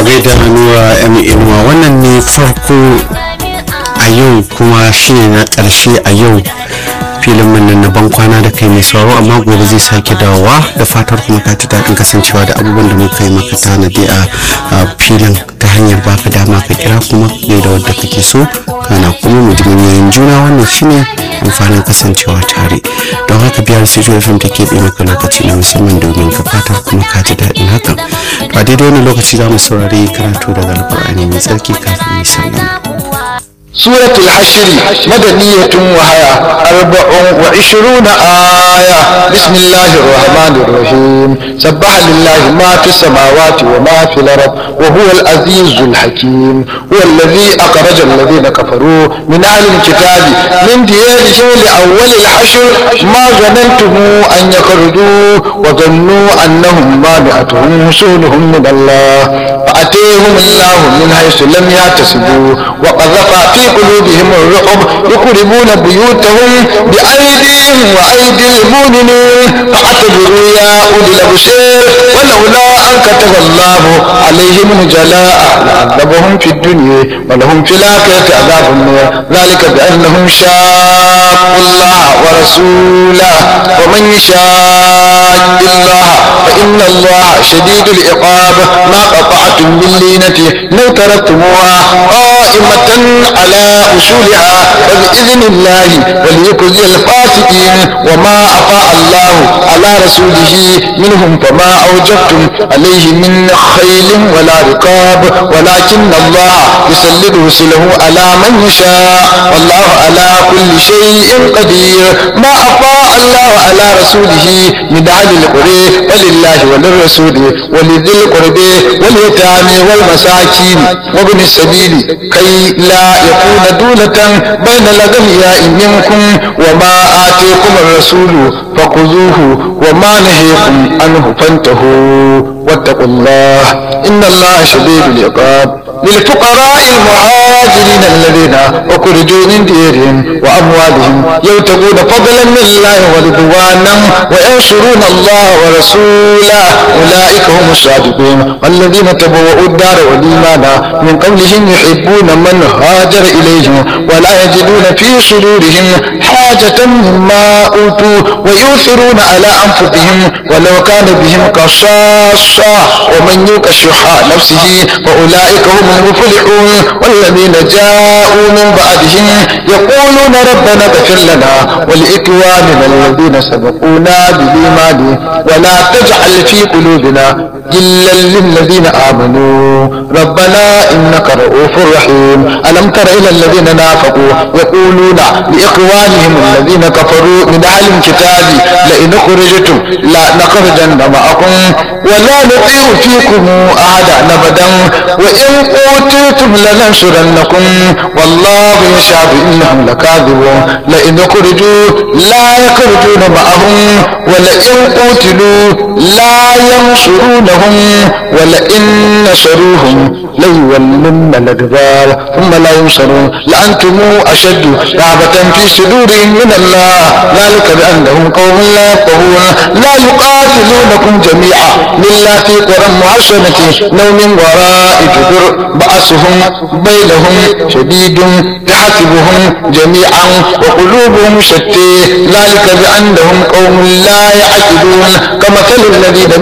gaida Nura Inuwa, wannan ne farko a yau kuma shi ne na ƙarshe a yau filin mun na ban kwana da kai mai sauraro, amma gobe zai sake dawowa da fatar kuma ka ji daɗin kasancewa da abubuwan da muka yi maka tanadi a filin ta hanyar baka dama ka kira kuma da wadda kake so kana kuma mu ji miliyoyin juna. wannan shine amfanin kasancewa tare, don haka biyar su juya fim ta keɓe maka lokaci na musamman domin ka fatar kuma ka ji daɗin hakan. To a daidai wani lokaci za mu saurari karatu daga alƙur'ani mai tsarki kafin mu sallama. سورة الحشر مدنية وهي 24 آية. بسم الله الرحمن الرحيم. سبح لله ما في السماوات وما في الأرض وهو العزيز الحكيم. هو الذي أخرج الذين كفروا من أهل الكتاب من ديارهم لأول الحشر ما ظننتم أن يخرجوا وظنوا أنهم مانعتهم حصونهم من الله فأتيهم الله من حيث لم يحتسبوا وقذف في قلوبهم الرعب يخربون بيوتهم بأيديهم وأيدي المؤمنين فاعتبروا يا أولي الأبصار ولولا أن كتب الله عليهم الجلاء لعذبهم في الدنيا ولهم في الآخرة عذاب النار ذلك بأنهم شاقوا الله ورسوله ومن يشاق الله فإن الله شديد العقاب. ما قطعتم من لينة لو تركتموها قائمة على أصولها فبإذن الله وليخزي الفاسقين. وما أفاء الله على رسوله منهم فما أوجبتم عليه من خيل ولا ركاب ولكن الله يسلط رسله على من يشاء والله على كل شيء قدير. ما أفاء الله على رسوله من أهل القرى ولله وللرسول ولذي القربى واليتامى والمساكين وابن السبيل كي لا يكون دولة بين الأغنياء منكم. وما آتيكم الرسول فخذوه وما نهيكم عنه فانتهوا واتقوا الله إن الله شديد العقاب. للفقراء المهاجرين الذين أخرجوا من ديرهم وأموالهم يبتغون فضلا من الله ورضوانا وينصرون الله ورسوله أولئك هم الصادقون. والذين تبوأوا الدار والإيمان من قبلهم يحبون من هاجر إليهم ولا يجدون في صدورهم حاجة مما أوتوا ويؤثرون على أنفسهم ولو كان بهم قصاصة ومن يوق شح نفسه فأولئك هم المفلحون. والذين جاءوا من بعدهم يقولون ربنا اغفر لنا ولإخواننا الذين سبقونا بالإيمان ولا تجعل في قلوبنا غلا للذين آمنوا ربنا إنك رؤوف رحيم. ألم تر إلى الذين نافقوا يقولون لإخوانهم الذين كفروا من أهل الكتاب لئن خرجتم لا نخرجن معكم ولا نطيع فيكم أحدا أبدا وإن قتلتم لننصرنكم والله يشهد إنهم لكاذبون. لئن خرجوا لا يخرجون معهم ولئن قتلوا لا ينصرونهم ولئن نصروهم ليولن الأدبار ثم لا ينصرون لأنتم أشد رهبة في صدورهم من الله ذلك بأنهم قوم لا يفقهون. لا يقاتلونكم جميعا إلا في قرى محصنة أو من وراء جدر بأسهم بينهم شديد تحسبهم جميعا وقلوبهم شتى ذلك بأنهم قوم لا يعقلون. كمثل الذين